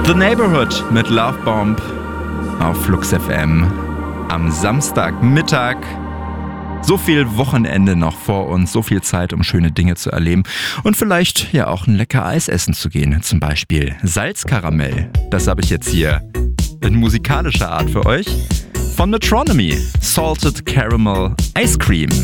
The Neighborhood mit Love Bomb auf Flux FM am Samstagmittag. So viel Wochenende noch vor uns, so viel Zeit, um schöne Dinge zu erleben und vielleicht ja auch ein lecker Eis essen zu gehen. Zum Beispiel Salzkaramell. Das habe ich jetzt hier in musikalischer Art für euch. Von Metronomy. Salted Caramel Ice Cream.